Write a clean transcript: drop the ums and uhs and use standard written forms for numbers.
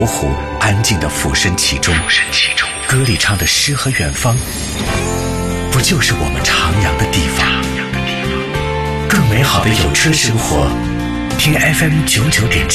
湖安静地俯身其中，歌里唱的诗和远方，不就是我们徜徉的地方？更美好的有车生活，听 FM 99.7